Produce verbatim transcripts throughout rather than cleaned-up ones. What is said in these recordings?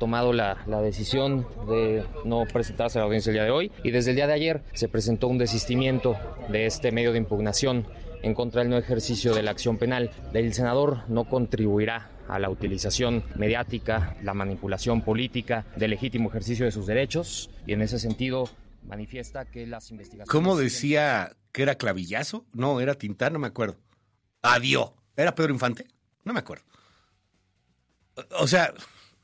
tomado la, la decisión de no presentarse a la audiencia el día de hoy y desde el día de ayer se presentó un desistimiento de este medio de impugnación en contra del no ejercicio de la acción penal. El senador no contribuirá a la utilización mediática, la manipulación política del legítimo ejercicio de sus derechos y en ese sentido manifiesta que las investigaciones... ¿Cómo decía que era Clavillazo? No, era Tintán, no me acuerdo. Adiós. ¿Era Pedro Infante? No me acuerdo. O sea,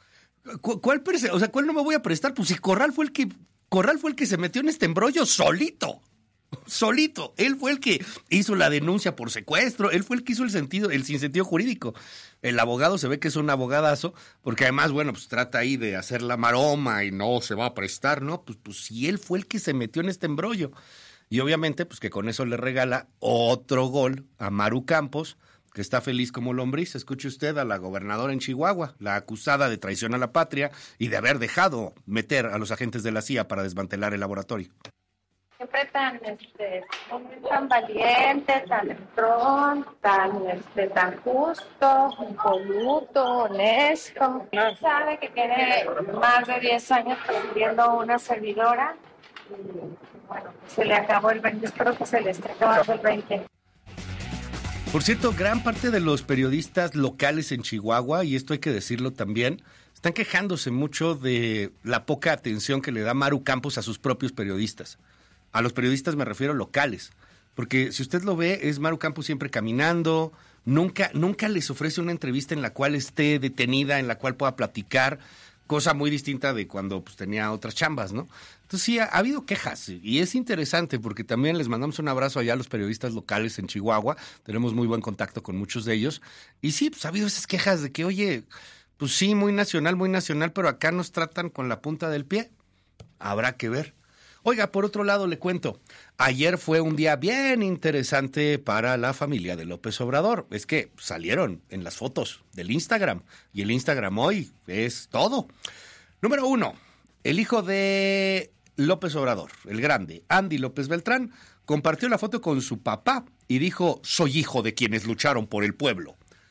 ¿cuál, o sea, ¿cuál no me voy a prestar? Pues si Corral fue el que Corral fue el que se metió en este embrollo solito. Solito. Él fue el que hizo la denuncia por secuestro. Él fue el que hizo el sentido, el sinsentido jurídico. El abogado se ve que es un abogadazo, porque además, bueno, pues trata ahí de hacer la maroma y no se va a prestar, ¿no? Pues, pues si él fue el que se metió en este embrollo. Y obviamente, pues que con eso le regala otro gol a Maru Campos, que está feliz como lombriz. Escuche usted a la gobernadora en Chihuahua, la acusada de traición a la patria y de haber dejado meter a los agentes de la C I A para desmantelar el laboratorio. Siempre tan, este, tan valiente, tan entrón, tan, este, tan justo, impoluto, honesto. Sabe que tiene más de diez años presidiendo una servidora. Y, bueno, se le acabó el veinte, espero que se le esté acabando el veinte. Por cierto, gran parte de los periodistas locales en Chihuahua, y esto hay que decirlo también, están quejándose mucho de la poca atención que le da Maru Campos a sus propios periodistas. A los periodistas me refiero locales, porque si usted lo ve, es Maru Campos siempre caminando, nunca, nunca les ofrece una entrevista en la cual esté detenida, en la cual pueda platicar, cosa muy distinta de cuando pues, tenía otras chambas, ¿no? Entonces sí, ha, ha habido quejas, y es interesante porque también les mandamos un abrazo allá a los periodistas locales en Chihuahua, tenemos muy buen contacto con muchos de ellos, y sí, pues ha habido esas quejas de que, oye, pues sí, muy nacional, muy nacional, pero acá nos tratan con la punta del pie, habrá que ver. Oiga, por otro lado le cuento, ayer fue un día bien interesante para la familia de López Obrador. Es que salieron en las fotos del Instagram y el Instagram hoy es todo. Número uno, el hijo de López Obrador, el grande, Andy López Beltrán, compartió la foto con su papá y dijo, soy hijo de quienes lucharon por el pueblo.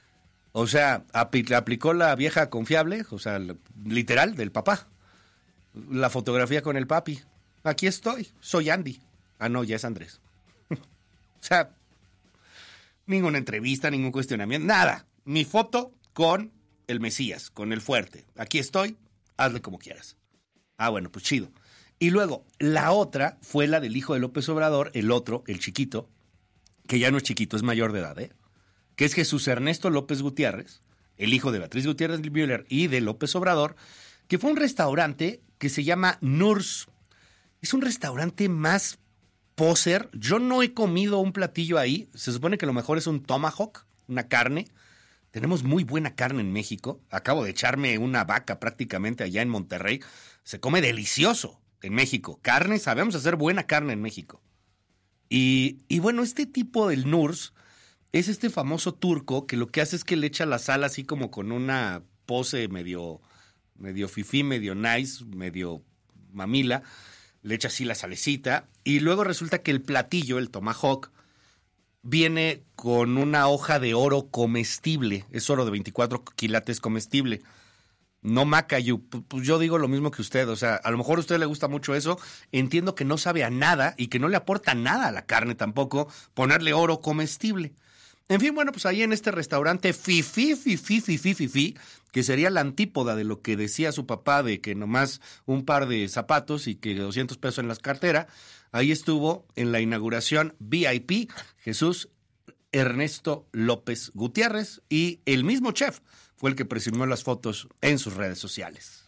O sea, aplicó la vieja confiable, o sea, literal, del papá. La fotografía con el papi. Aquí estoy, soy Andy. Ah, no, ya es Andrés. O sea, ninguna entrevista, ningún cuestionamiento, nada. Mi foto con el Mesías, con el fuerte. Aquí estoy, hazle como quieras. Ah, bueno, pues chido. Y luego, la otra fue la del hijo de López Obrador, el otro, el chiquito, que ya no es chiquito, es mayor de edad, ¿eh? Que es Jesús Ernesto López Gutiérrez, el hijo de Beatriz Gutiérrez Müller y de López Obrador, que fue un restaurante que se llama Nurs. Es un restaurante más poser. Yo no he comido un platillo ahí. Se supone que lo mejor es un tomahawk, una carne. Tenemos muy buena carne en México. Acabo de echarme una vaca prácticamente allá en Monterrey. Se come delicioso en México. Carne, sabemos hacer buena carne en México. Y, y bueno, este tipo del Nurs es este famoso turco que lo que hace es que le echa la sal así como con una pose medio, medio fifí, medio nice, medio mamila. Le echa así la salecita y luego resulta que el platillo, el tomahawk, viene con una hoja de oro comestible. Es oro de veinticuatro quilates comestible. No macayu. Pues yo digo lo mismo que usted. O sea, a lo mejor a usted le gusta mucho eso. Entiendo que no sabe a nada y que no le aporta nada a la carne tampoco ponerle oro comestible. En fin, bueno, pues ahí en este restaurante fifí, fifí, fifí, fifí, que sería la antípoda de lo que decía su papá de que nomás un par de zapatos y que doscientos pesos en la cartera, ahí estuvo en la inauguración V I P Jesús Ernesto López Gutiérrez y el mismo chef fue el que presumió las fotos en sus redes sociales.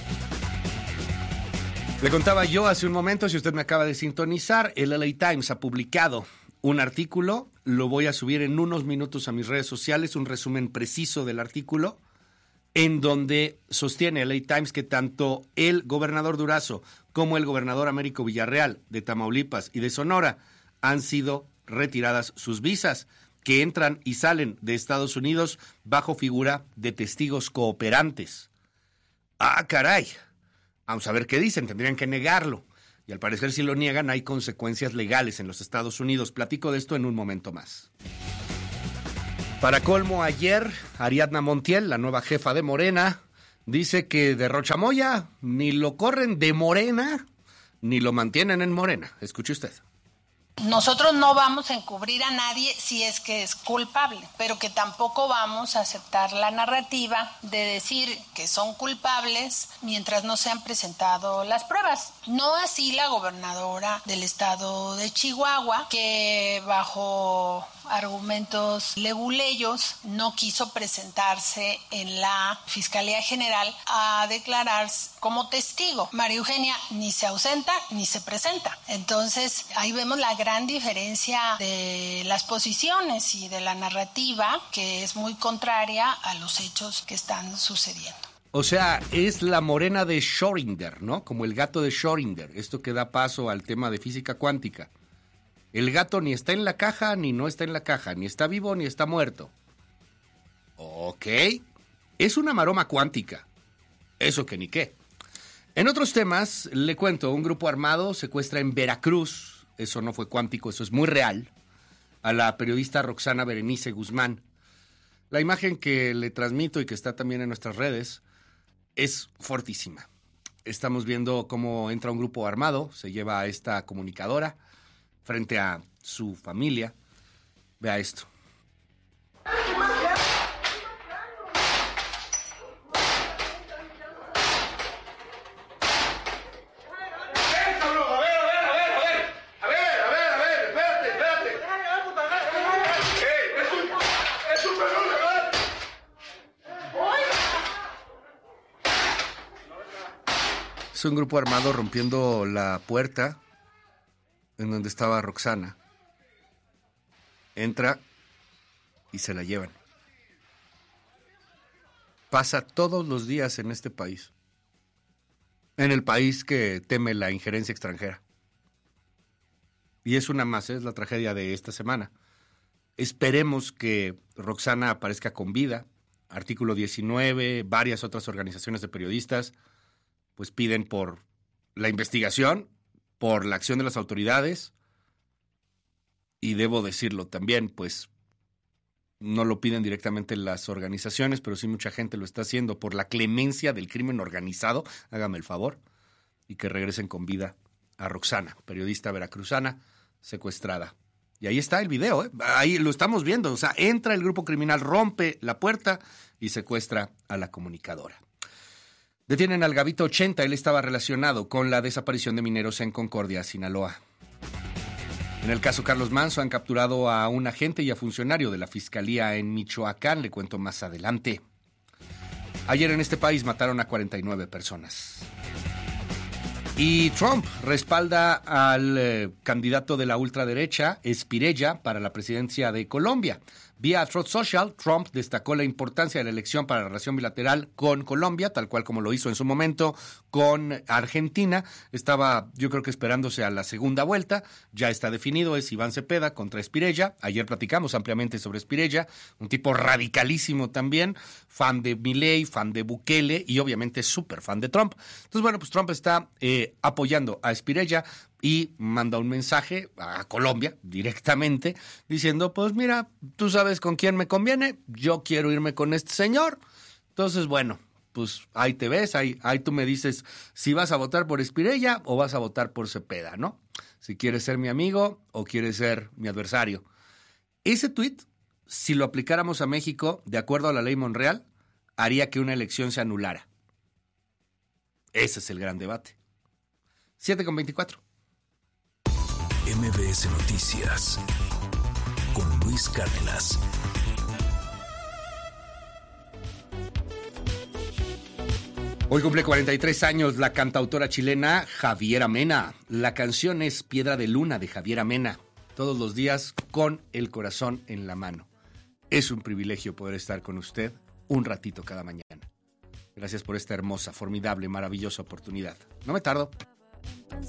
Le contaba yo hace un momento, si usted me acaba de sintonizar, el L A Times ha publicado un artículo, lo voy a subir en unos minutos a mis redes sociales, un resumen preciso del artículo, en donde sostiene el L A Times que tanto el gobernador Durazo como el gobernador Américo Villarreal de Tamaulipas y de Sonora han sido retiradas sus visas, que entran y salen de Estados Unidos bajo figura de testigos cooperantes. Ah, caray. Vamos a ver qué dicen, tendrían que negarlo. Y al parecer si lo niegan hay consecuencias legales en los Estados Unidos. Platico de esto en un momento más. Para colmo, ayer Ariadna Montiel, la nueva jefa de Morena, Dice que de Rochamoya ni lo corren de Morena, ni lo mantienen en Morena. Escuche usted. Nosotros no vamos a encubrir a nadie si es que es culpable, pero que tampoco vamos a aceptar la narrativa de decir que son culpables mientras no se han presentado las pruebas. No así la gobernadora del estado de Chihuahua, que bajo argumentos leguleyos no quiso presentarse en la Fiscalía General a declarar como testigo. María Eugenia ni se ausenta ni se presenta. Entonces ahí vemos la gran diferencia de las posiciones y de la narrativa, que es muy contraria a los hechos que están sucediendo. O sea, es la morena de Schrödinger, ¿no? Como el gato de Schrödinger, esto que da paso al tema de física cuántica. El gato ni está en la caja, ni no está en la caja, ni está vivo, ni está muerto. Ok, es una maroma cuántica. Eso que ni qué. En otros temas, le cuento, un grupo armado secuestra en Veracruz, eso no fue cuántico, eso es muy real, a la periodista Roxana Berenice Guzmán. La imagen que le transmito y que está también en nuestras redes es fortísima. Estamos viendo cómo entra un grupo armado, se lleva a esta comunicadora frente a su familia. Vea esto. Es un grupo armado rompiendo la puerta en donde estaba Roxana. Entra y se la llevan. Pasa todos los días en este país. En el país que teme la injerencia extranjera. Y es una más, es la tragedia de esta semana. Esperemos que Roxana aparezca con vida. Artículo diecinueve, varias otras organizaciones de periodistas pues piden por la investigación, por la acción de las autoridades, y debo decirlo también, pues no lo piden directamente las organizaciones, pero sí mucha gente lo está haciendo por la clemencia del crimen organizado, hágame el favor, y que regresen con vida a Roxana, periodista veracruzana, secuestrada. Y ahí está el video, ¿eh? Ahí lo estamos viendo, o sea, entra el grupo criminal, rompe la puerta y secuestra a la comunicadora. Detienen al Gavito ochenta, él estaba relacionado con la desaparición de mineros en Concordia, Sinaloa. En el caso Carlos Manso han capturado a un agente y a funcionario de la Fiscalía en Michoacán, le cuento más adelante. Ayer en este país mataron a cuarenta y nueve personas. Y Trump respalda al eh, candidato de la ultraderecha, Spirella, para la presidencia de Colombia. Vía Truth Social, Trump destacó la importancia de la elección para la relación bilateral con Colombia, tal cual como lo hizo en su momento con Argentina. Estaba, yo creo que esperándose a la segunda vuelta. Ya está definido, es Iván Cepeda contra Spirella. Ayer platicamos ampliamente sobre Spirella, un tipo radicalísimo también, fan de Milei, fan de Bukele y obviamente súper fan de Trump. Entonces, bueno, pues Trump está eh, apoyando a Spirella y manda un mensaje a Colombia directamente diciendo, pues mira, tú sabes con quién me conviene, yo quiero irme con este señor. Entonces, bueno, pues ahí te ves, ahí, ahí tú me dices si vas a votar por Spirella o vas a votar por Cepeda, ¿no? Si quieres ser mi amigo o quieres ser mi adversario. Ese tuit, si lo aplicáramos a México, de acuerdo a la ley Monreal, haría que una elección se anulara. Ese es el gran debate. siete con veinticuatro. M B S Noticias con Luis Cárdenas. Hoy cumple cuarenta y tres años la cantautora chilena Javiera Mena. La canción es Piedra de Luna de Javiera Mena. Todos los días con el corazón en la mano. Es un privilegio poder estar con usted un ratito cada mañana. Gracias por esta hermosa, formidable, maravillosa oportunidad. No me tardo.